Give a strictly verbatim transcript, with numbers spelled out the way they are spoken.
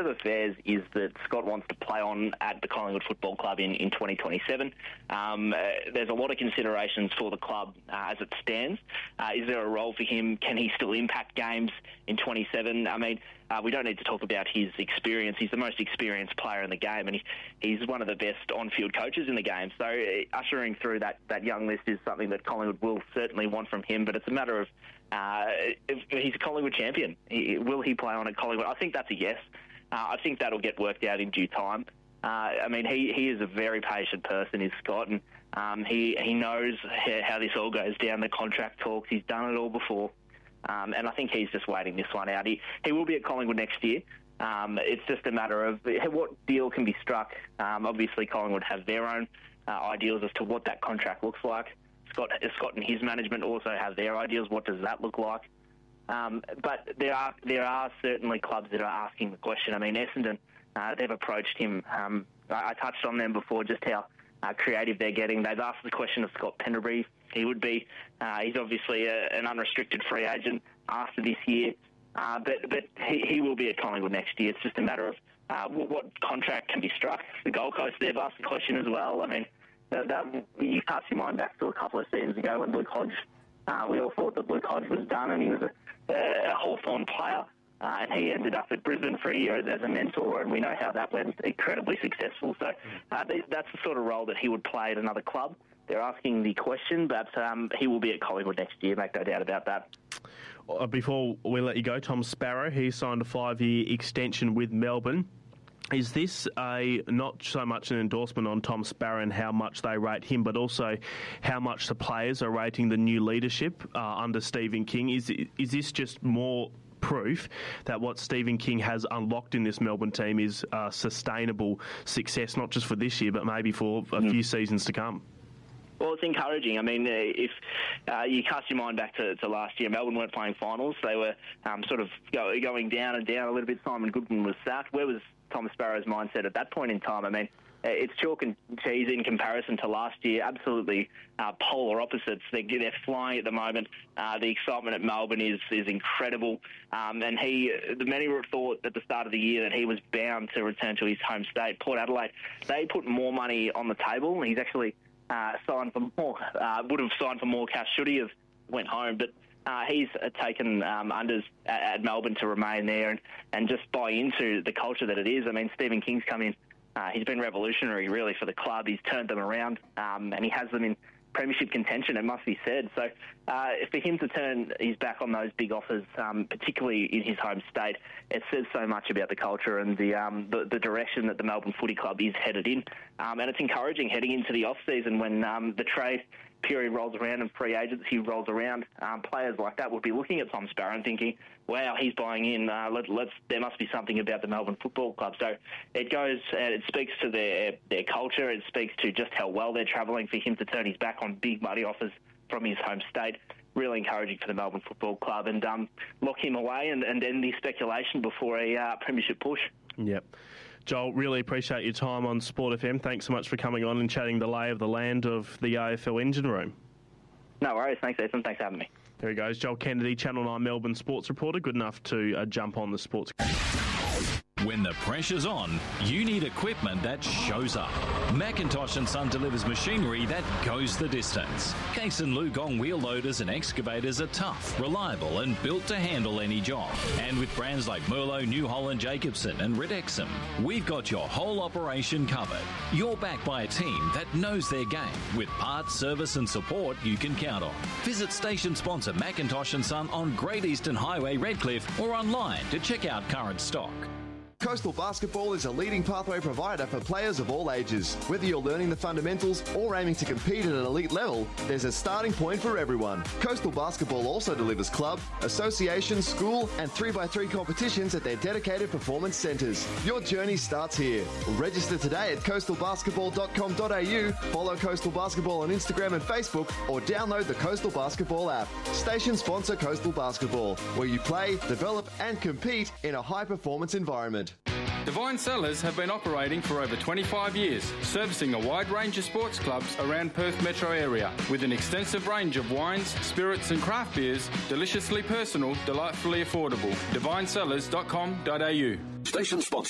of affairs is that Scott wants to play on at the Collingwood Football Club in, in twenty twenty-seven. Um, uh, there's a lot of considerations for the club uh, as it stands. Uh, is there a role for him? Can he still impact games in twenty-seven? I mean, uh, we don't need to talk about his experience. He's the most experienced player in the game, and he, he's one of the best on-field coaches in the game. So uh, ushering through that, that young list is something that Collingwood will certainly want from him, but it's a matter of uh, if he's a Collingwood champion. He, will he play on at Collingwood? I think that's a yes. Uh, I think that'll get worked out in due time. Uh, I mean, he, he is a very patient person, is Scott, and um, he, he knows how this all goes down, the contract talks. He's done it all before. Um, and I think he's just waiting this one out. He, he will be at Collingwood next year. Um, it's just a matter of what deal can be struck. Um, obviously, Collingwood have their own uh, ideals as to what that contract looks like. Scott, Scott and his management also have their ideas. What does that look like? Um, but there are there are certainly clubs that are asking the question. I mean, Essendon, uh, they've approached him. Um, I, I touched on them before, just how uh, creative they're getting. They've asked the question of Scott Pendlebury. He would be, uh, he's obviously a, an unrestricted free agent after this year, uh, but but he, he will be at Collingwood next year. It's just a matter of uh, what, what contract can be struck. The Gold Coast, they've asked the question as well. I mean, that, that, you cast your mind back to a couple of seasons ago when Luke Hodge, uh, we all thought that Luke Hodge was done, and he was a, a Hawthorn player, uh, and he ended up at Brisbane for a year as a mentor, and we know how that went, incredibly successful. So uh, that's the sort of role that he would play at another club. They're asking the question, but um, he will be at Collingwood next year, make no doubt about that. Before we let you go, Tom Sparrow, he signed a five-year extension with Melbourne. Is this a not so much an endorsement on Tom Sparrow and how much they rate him, but also how much the players are rating the new leadership uh, under Stephen King? Is is this just more proof that what Stephen King has unlocked in this Melbourne team is uh, sustainable success, not just for this year, but maybe for a mm. few seasons to come? Well, it's encouraging. I mean, if uh, you cast your mind back to, to last year, Melbourne weren't playing finals. They were um, sort of go, going down and down a little bit. Simon Goodwin was sacked. Where was Tom Sparrow's mindset at that point in time? I mean, it's chalk and cheese in comparison to last year. Absolutely uh, polar opposites. They're, they're flying at the moment. Uh, the excitement at Melbourne is is incredible. Um, and he, the many thought at the start of the year that he was bound to return to his home state, Port Adelaide. They put more money on the table. He's actually uh, signed for more. Uh, would have signed for more cash should he have went home, but. Uh, he's uh, taken um, unders at, at Melbourne to remain there and, and just buy into the culture that it is. I mean, Stephen King's come in. Uh, he's been revolutionary, really, for the club. He's turned them around, um, and he has them in premiership contention, it must be said. So uh, for him to turn his back on those big offers, um, particularly in his home state, it says so much about the culture and the um, the, the direction that the Melbourne Footy Club is headed in. Um, and it's encouraging heading into the off-season when um, the trade period rolls around and free agency rolls around. Um, players like that would be looking at Tom Sparrow and thinking, wow, he's buying in. Uh, let, let's, there must be something about the Melbourne Football Club. So it goes, and it speaks to their their culture. It speaks to just how well they're travelling. For him to turn his back on big money offers from his home state, really encouraging for the Melbourne Football Club, and um, lock him away and, and end the speculation before a uh, premiership push. Yep. Joel, really appreciate your time on Sport F M. Thanks so much for coming on and chatting the lay of the land of the A F L engine room. No worries. Thanks, Ethan. Thanks for having me. There he goes. Joel Kennedy, Channel nine Melbourne sports reporter. Good enough to uh, jump on the sports. When the pressure's on, you need equipment that shows up. Macintosh and Son delivers machinery that goes the distance. Case and Lugong wheel loaders and excavators are tough, reliable and built to handle any job. And with brands like Merlo, New Holland, Jacobson and Red Exum, we've got your whole operation covered. You're backed by a team that knows their game with parts, service and support you can count on. Visit station sponsor Macintosh and Son on Great Eastern Highway, Redcliffe, or online to check out current stock. Coastal Basketball is a leading pathway provider for players of all ages. Whether you're learning the fundamentals or aiming to compete at an elite level, there's a starting point for everyone. Coastal Basketball also delivers club, association, school and three by three competitions at their dedicated performance centres. Your journey starts here. Register today at coastal basketball dot com dot a u, follow Coastal Basketball on Instagram and Facebook, or download the Coastal Basketball app. Station sponsor Coastal Basketball, where you play, develop and compete in a high-performance environment. Divine Cellars have been operating for over twenty-five years, servicing a wide range of sports clubs around Perth metro area with an extensive range of wines, spirits and craft beers, deliciously personal, delightfully affordable. divine cellars dot com dot a u. Station sponsor.